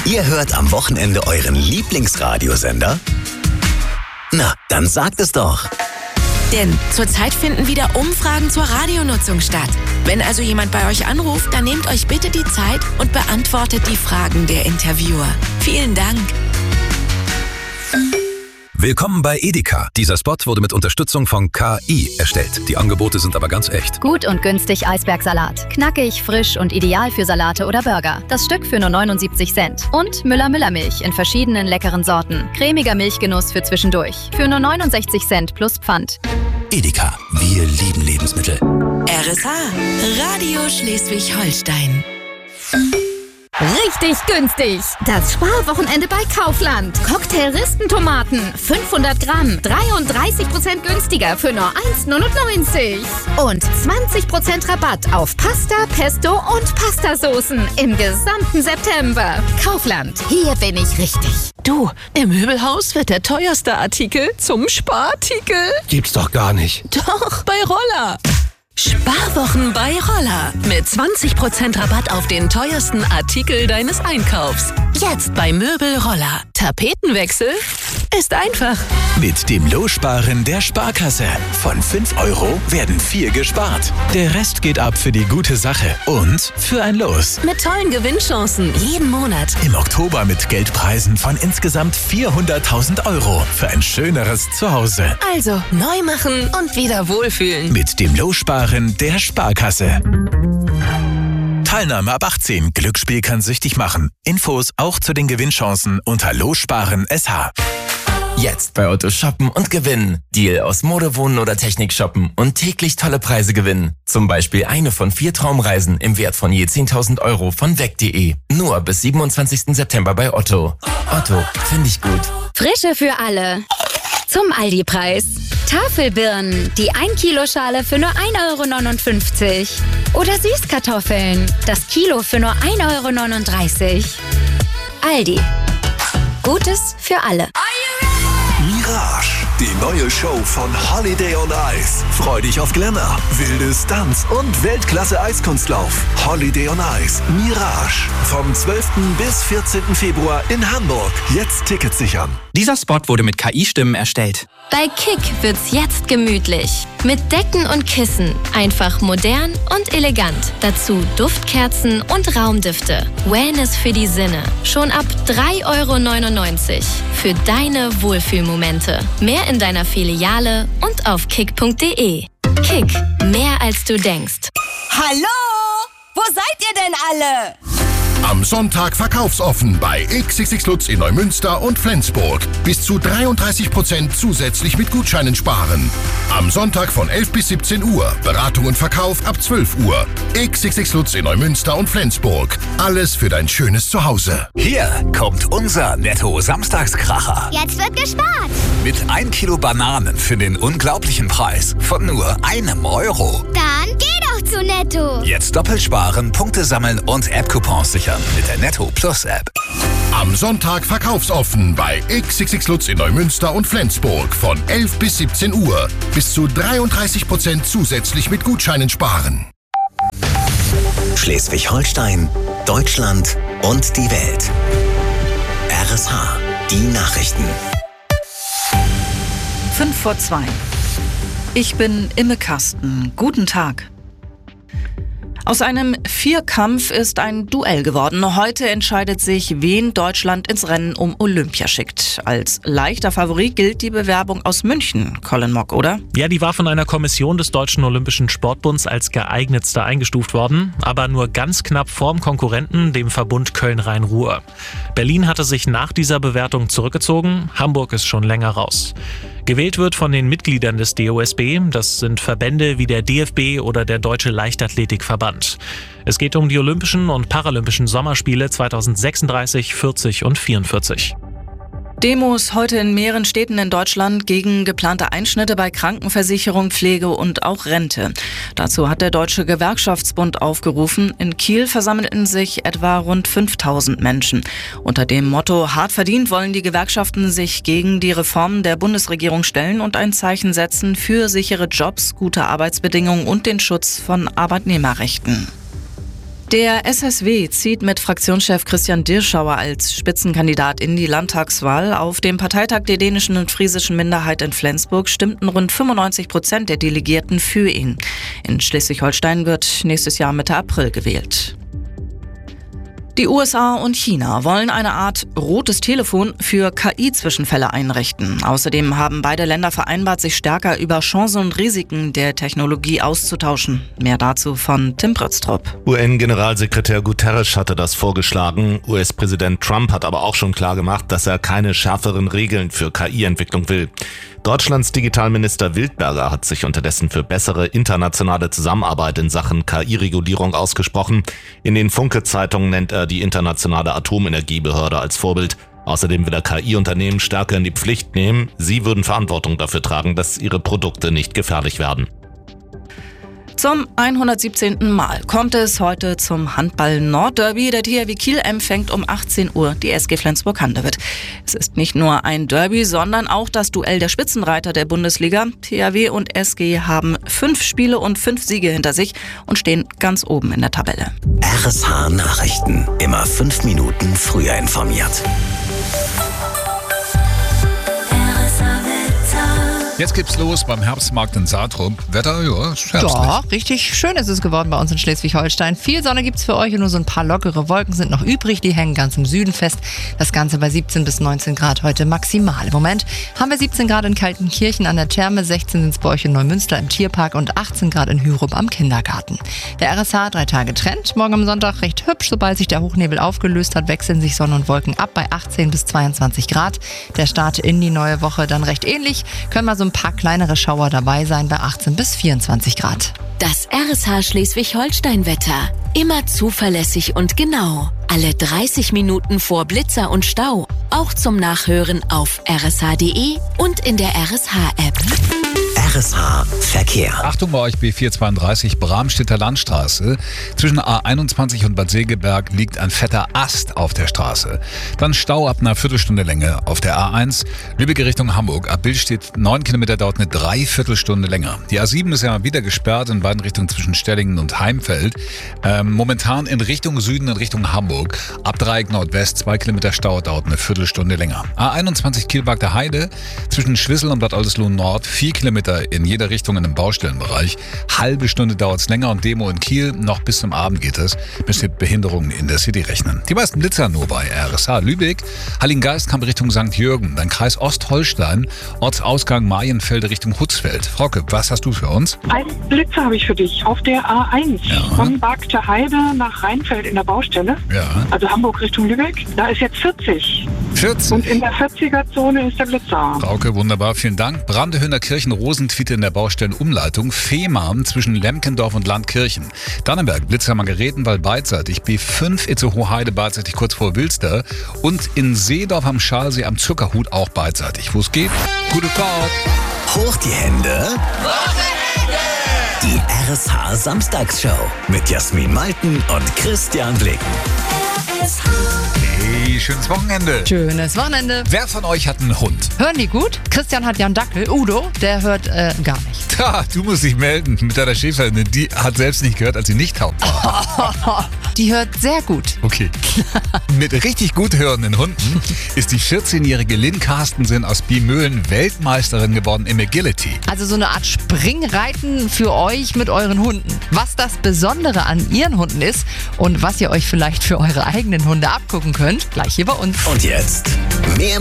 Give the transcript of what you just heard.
Ihr hört am Wochenende euren Lieblingsradiosender? Na, dann sagt es doch. Denn zurzeit finden wieder Umfragen zur Radionutzung statt. Wenn also jemand bei euch anruft, dann nehmt euch bitte die Zeit und beantwortet die Fragen der Interviewer. Vielen Dank. Willkommen bei Edeka. Dieser Spot wurde mit Unterstützung von KI erstellt. Die Angebote sind aber ganz echt. Gut und günstig Eisbergsalat. Knackig, frisch und ideal für Salate oder Burger. Das Stück für nur 79 Cent. Und Müller-Milch in verschiedenen leckeren Sorten. Cremiger Milchgenuss für zwischendurch. Für nur 69 Cent plus Pfand. Edeka, wir lieben Lebensmittel. RSH, Radio Schleswig-Holstein. Richtig günstig. Das Sparwochenende bei Kaufland. Cocktail-Ristentomaten, 500 Gramm, 33% günstiger für nur 1,99. Und 20% Rabatt auf Pasta, Pesto und Pastasoßen im gesamten September. Kaufland, hier bin ich richtig. Du, im Möbelhaus wird der teuerste Artikel zum Sparartikel. Gibt's doch gar nicht. Doch, bei Roller. Sparwochen bei Roller. Mit 20% Rabatt auf den teuersten Artikel deines Einkaufs. Jetzt bei Möbel Roller. Tapetenwechsel ist einfach. Mit dem Lossparen der Sparkasse. Von 5 € werden 4 gespart. Der Rest geht ab für die gute Sache und für ein Los. Mit tollen Gewinnchancen jeden Monat. Im Oktober mit Geldpreisen von insgesamt 400.000 € für ein schöneres Zuhause. Also neu machen und wieder wohlfühlen. Mit dem Lossparen der Sparkasse. Teilnahme ab 18. Glücksspiel kann süchtig machen. Infos auch zu den Gewinnchancen unter Lossparen SH. Jetzt bei Otto shoppen und gewinnen. Deal aus Mode, Wohnen oder Technik shoppen und täglich tolle Preise gewinnen. Zum Beispiel eine von 4 Traumreisen im Wert von je 10.000 € von weg.de. Nur bis 27. September bei Otto. Otto, finde ich gut. Frische für alle. Zum Aldi-Preis. Tafelbirnen, die 1-Kilo-Schale für nur 1,59 €. Oder Süßkartoffeln, das Kilo für nur 1,39 €. Aldi. Gutes für alle. Mirage, die neue Show von Holiday on Ice. Freu dich auf Glamour, wilde Stunts und Weltklasse-Eiskunstlauf. Holiday on Ice, Mirage. Vom 12. bis 14. Februar in Hamburg. Jetzt Tickets sichern. Dieser Spot wurde mit KI-Stimmen erstellt. Bei Kick wird's jetzt gemütlich. Mit Decken und Kissen. Einfach modern und elegant. Dazu Duftkerzen und Raumdüfte. Wellness für die Sinne. Schon ab 3,99 € für deine Wohlfühlmomente. Mehr in deiner Filiale und auf kick.de. Kick, mehr als du denkst. Hallo? Wo seid ihr denn alle? Am Sonntag verkaufsoffen bei XXX Lutz in Neumünster und Flensburg. Bis zu 33% zusätzlich mit Gutscheinen sparen. Am Sonntag von 11 bis 17 Uhr. Beratung und Verkauf ab 12 Uhr. XXX Lutz in Neumünster und Flensburg. Alles für dein schönes Zuhause. Hier kommt unser Netto-Samstagskracher. Jetzt wird gespart. Mit 1 Kilo Bananen für den unglaublichen Preis von nur 1 €. Dann geh doch zu Netto. Jetzt doppelt sparen, Punkte sammeln und App-Coupons sichern mit der Netto Plus App. Am Sonntag verkaufsoffen bei XXX Lutz in Neumünster und Flensburg von 11 bis 17 Uhr. Bis zu 33% zusätzlich mit Gutscheinen sparen. Schleswig-Holstein, Deutschland und die Welt. RSH, die Nachrichten. 2:05. Ich bin Imme Kasten. Guten Tag. Aus einem Vierkampf ist ein Duell geworden. Heute entscheidet sich, wen Deutschland ins Rennen um Olympia schickt. Als leichter Favorit gilt die Bewerbung aus München, Colin Mock, oder? Ja, die war von einer Kommission des Deutschen Olympischen Sportbunds als geeignetster eingestuft worden, aber nur ganz knapp vorm Konkurrenten, dem Verbund Köln-Rhein-Ruhr. Berlin hatte sich nach dieser Bewertung zurückgezogen, Hamburg ist schon länger raus. Gewählt wird von den Mitgliedern des DOSB, das sind Verbände wie der DFB oder der Deutsche Leichtathletikverband. Es geht um die Olympischen und Paralympischen Sommerspiele 2036, 40 und 44. Demos heute in mehreren Städten in Deutschland gegen geplante Einschnitte bei Krankenversicherung, Pflege und auch Rente. Dazu hat der Deutsche Gewerkschaftsbund aufgerufen. In Kiel versammelten sich etwa rund 5.000 Menschen. Unter dem Motto hart verdient wollen die Gewerkschaften sich gegen die Reformen der Bundesregierung stellen und ein Zeichen setzen für sichere Jobs, gute Arbeitsbedingungen und den Schutz von Arbeitnehmerrechten. Der SSW zieht mit Fraktionschef Christian Dirschauer als Spitzenkandidat in die Landtagswahl. Auf dem Parteitag der dänischen und friesischen Minderheit in Flensburg stimmten rund 95% der Delegierten für ihn. In Schleswig-Holstein wird nächstes Jahr Mitte April gewählt. Die USA und China wollen eine Art rotes Telefon für KI-Zwischenfälle einrichten. Außerdem haben beide Länder vereinbart, sich stärker über Chancen und Risiken der Technologie auszutauschen. Mehr dazu von Tim Prötztrup. UN-Generalsekretär Guterres hatte das vorgeschlagen. US-Präsident Trump hat aber auch schon klargemacht, dass er keine schärferen Regeln für KI-Entwicklung will. Deutschlands Digitalminister Wildberger hat sich unterdessen für bessere internationale Zusammenarbeit in Sachen KI-Regulierung ausgesprochen. In den Funke-Zeitungen nennt er die internationale Atomenergiebehörde als Vorbild. Außerdem will er KI-Unternehmen stärker in die Pflicht nehmen. Sie würden Verantwortung dafür tragen, dass ihre Produkte nicht gefährlich werden. Zum 117. Mal kommt es heute zum Handball-Nordderby. Der THW Kiel empfängt um 18 Uhr die SG Flensburg-Handewitt. Es ist nicht nur ein Derby, sondern auch das Duell der Spitzenreiter der Bundesliga. THW und SG haben 5 Spiele und 5 Siege hinter sich und stehen ganz oben in der Tabelle. RSH Nachrichten. Immer 5 Minuten früher informiert. Jetzt geht's los beim Herbstmarkt in Saatrup. Wetter, ja, ist herbstlich. Ja, richtig schön ist es geworden bei uns in Schleswig-Holstein. Viel Sonne gibt's für euch und nur so ein paar lockere Wolken sind noch übrig. Die hängen ganz im Süden fest. Das Ganze bei 17 bis 19 Grad heute maximal. Im Moment haben wir 17 Grad in Kaltenkirchen an der Therme, 16 sind's bei euch in Neumünster im Tierpark und 18 Grad in Hürup am Kindergarten. Der RSH 3 Tage Trend. Morgen am Sonntag recht hübsch. Sobald sich der Hochnebel aufgelöst hat, wechseln sich Sonne und Wolken ab bei 18 bis 22 Grad. Der Start in die neue Woche dann recht ähnlich. Können mal so ein paar kleinere Schauer dabei sein bei 18 bis 24 Grad. Das RSH Schleswig-Holstein-Wetter. Immer zuverlässig und genau. Alle 30 Minuten vor Blitzer und Stau. Auch zum Nachhören auf rsh.de und in der RSH-App. RSH Verkehr. Achtung bei euch, B432 Bramstedter Landstraße. Zwischen A21 und Bad Segeberg liegt ein fetter Ast auf der Straße. Dann Stau ab einer Viertelstunde Länge auf der A1. Lübeck Richtung Hamburg. Ab Billstedt 9 Kilometer dauert eine Dreiviertelstunde länger. Die A7 ist ja wieder gesperrt in beiden Richtungen zwischen Stellingen und Heimfeld. Momentan in Richtung Süden, in Richtung Hamburg. Ab Dreieck Nordwest 2 Kilometer Stau dauert eine Viertelstunde länger. A21 Kielbagter Heide zwischen Schwissel und Bad Oldesloe Nord 4 Kilometer in jeder Richtung in dem Baustellenbereich. Halbe Stunde dauert es länger und Demo in Kiel. Noch bis zum Abend geht es. Müsst mit Behinderungen in der City rechnen. Die meisten Blitzer nur bei RSH Lübeck. Heiligengeistkamp Richtung St. Jürgen. Dann Kreis Ostholstein. Ortsausgang Marienfelde Richtung Hutzfeld. Frauke, was hast du für uns? Einen Blitzer habe ich für dich. Auf der A1 von Bagte Heide nach Rheinfeld in der Baustelle. Ja. Also Hamburg Richtung Lübeck. Da ist jetzt 40. 40? Und in der 40er-Zone ist der Blitzer. Frauke, wunderbar. Vielen Dank. Brandehöhner Kirchen Rosentwiete in der Baustellenumleitung. Fehmarn zwischen Lemkendorf und Landkirchen. Dannenberg, Blitzer Margaretenwald beidseitig. B5 Itzehoe-Heide beidseitig kurz vor Wilster. Und in Seedorf am Schalsee am Zuckerhut auch beidseitig. Wo es geht, gute Fahrt. Hoch die Hände. Die RSH Samstagsshow mit Jasmin Malten und Christian Blicken. Hey, schönes Wochenende. Schönes Wochenende. Wer von euch hat einen Hund? Hören die gut? Christian hat ja einen Dackel. Udo, der hört gar nicht. Ha, du musst dich melden mit deiner Schäferin. Die hat selbst nicht gehört, als sie nicht taub war. Die hört sehr gut. Okay. Mit richtig gut hörenden Hunden ist die 14-jährige Lynn Carstensen aus Biemöhlen Weltmeisterin geworden im Agility. Also so eine Art Springreiten für euch mit euren Hunden. Was das Besondere an ihren Hunden ist und was ihr euch vielleicht für eure eigenen Hunde abgucken könnt, gleich hier bei uns. Und jetzt mehr